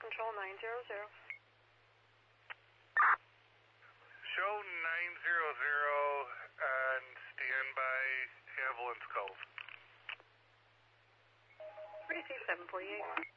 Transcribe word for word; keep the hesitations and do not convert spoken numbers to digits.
Control nine zero zero. Show nine zero zero and standby ambulance calls. three C seven forty-eight.